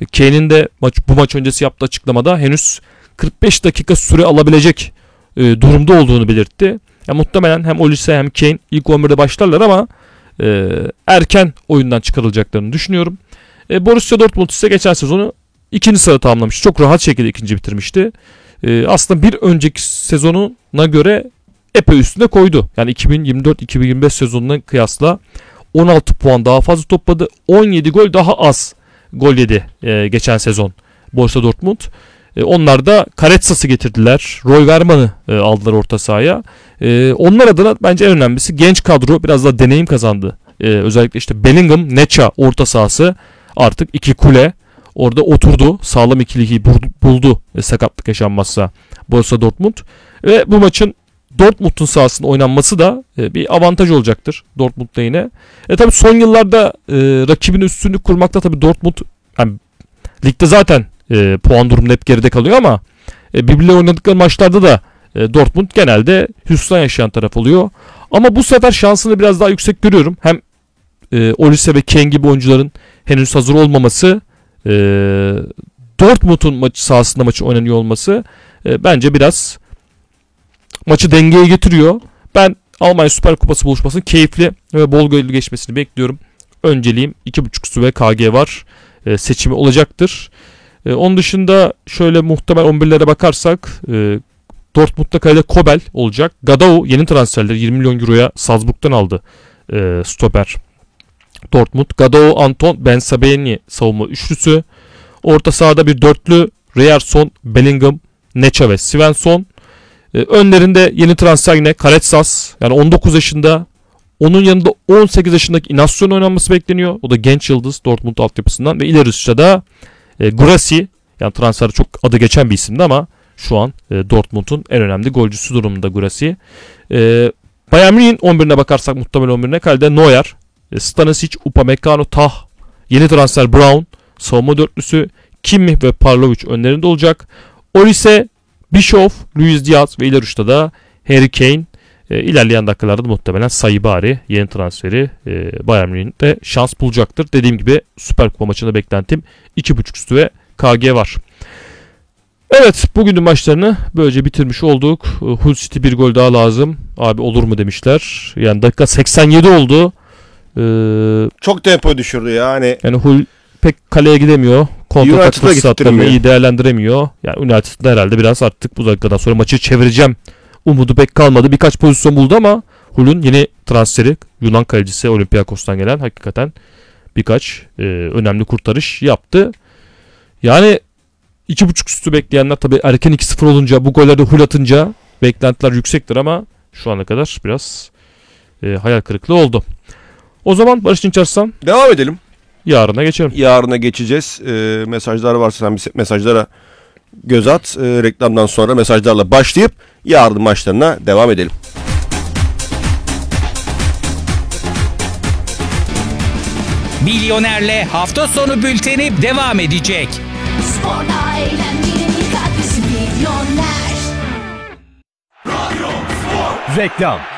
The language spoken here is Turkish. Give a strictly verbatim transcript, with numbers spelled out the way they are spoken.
Kane'in de maç, bu maç öncesi yaptığı açıklamada henüz kırk beş dakika süre alabilecek e, durumda olduğunu belirtti. Ya, muhtemelen hem Olise hem Kane ilk on birde başlarlar ama e, erken oyundan çıkarılacaklarını düşünüyorum. E, Borussia Dortmund ise geçen sezonu ikinci sırada tamamlamış. Çok rahat şekilde ikinci bitirmişti. E, aslında bir önceki sezonuna göre epey üstüne koydu. Yani iki bin yirmi dört iki bin yirmi beş sezonuna kıyasla on altı puan daha fazla topladı. on yedi gol daha az gol yedi e, geçen sezon Borussia Dortmund. E, onlar da Karetsas'ı getirdiler. Roy Verman'ı e, aldılar orta sahaya. E, onlar adına bence en önemlisi genç kadro biraz daha deneyim kazandı. E, özellikle işte Bellingham, Neça orta sahası artık iki kule orada oturdu. Sağlam ikiliyi buldu e, sakatlık yaşanmazsa Borussia Dortmund. Ve bu maçın Dortmund'un sahasında oynanması da e, bir avantaj olacaktır Dortmund'da yine. E tabi son yıllarda e, rakibin üstünlük kurmakta tabi Dortmund yani, ligde zaten e, puan durumunda hep geride kalıyor ama e, birbirleri oynadıkları maçlarda da e, Dortmund genelde hüsran yaşayan taraf oluyor. Ama bu sefer şansını biraz daha yüksek görüyorum. Hem e, Olise ve Kane gibi oyuncuların henüz hazır olmaması, e, Dortmund'un maçı sahasında maçı oynanıyor olması e, bence biraz maçı dengeye getiriyor. Ben Almanya Süper Kupası buluşmasının keyifli ve bol gollü geçmesini bekliyorum. Önceliğim iki buçuk üstü ve K G var e, seçimi olacaktır. E, onun dışında şöyle muhtemel on birlere bakarsak e, Dortmund'da kalede Kobel olacak. Gadao yeni transferleri yirmi milyon euroya Salzburg'dan aldı e, stoper Dortmund. Gadao, Anton, Ben Sebaini savunma üçlüsü. Orta sahada bir dörtlü Ryerson, Bellingham, Neça ve Svensson. Ee, önlerinde yeni transfer yine Karetsas. Yani on dokuz yaşında. Onun yanında on sekiz yaşındaki Inacion oynanması bekleniyor. O da genç yıldız Dortmund altyapısından. Ve ileri üstte de e, Guirassy. Yani transferde çok adı geçen bir isimdi ama şu an e, Dortmund'un en önemli golcüsü durumunda Guirassy. E, Bayern Münih'in on birine bakarsak muhtemel on birine kalede Neuer, e, Stanisic, Upamecano, Tah. Yeni transfer Brown. Savunma dörtlüsü Kimmich ve Parlovic önlerinde olacak. Olise, Bischoff, Luis Diaz ve ileri uçta da Harry Kane. E, ilerleyen dakikalarda muhtemelen Saibari yeni transferi e, Bayern Münih'te şans bulacaktır. Dediğim gibi Süper Kupa maçında beklentim iki buçuk üstü ve K G var. Evet, bugünün maçlarını böylece bitirmiş olduk. Hull City bir gol daha lazım. Abi olur mu demişler. Yani dakika seksen yedi oldu. Ee, Çok tempo düşürdü yani. Yani Hull pek kaleye gidemiyor. Kontratak fırsatlarını iyi değerlendiremiyor. Yani United'da herhalde biraz artık bu dakikadan sonra maçı çevireceğim umudu pek kalmadı. Birkaç pozisyon buldu ama Hull'un yeni transferi Yunan kalecisi Olympiakos'tan gelen hakikaten birkaç e, önemli kurtarış yaptı. Yani iki buçuk üstü bekleyenler tabii erken iki sıfır olunca bu gollerde Hull atınca beklentiler yüksektir ama şu ana kadar biraz e, hayal kırıklığı oldu. O zaman Barış Dinçarslan devam edelim. Yarına geçelim. Yarına geçeceğiz. E, mesajlar varsa sen bir mesajlara göz at. E, reklamdan sonra mesajlarla başlayıp yarın maçlarına devam edelim. Milyoner'le hafta sonu bülteni devam edecek. Sporla eğlencenin adresi Milyoner. Reklam.